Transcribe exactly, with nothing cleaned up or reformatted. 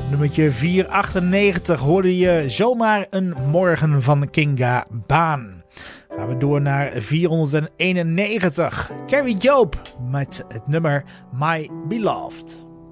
Nummertje vierhonderdachtennegentig hoorde je Zomaar een Morgen van Kinga Baan. Gaan we door naar vierhonderdeenennegentig. Carrie Job met het nummer My Beloved.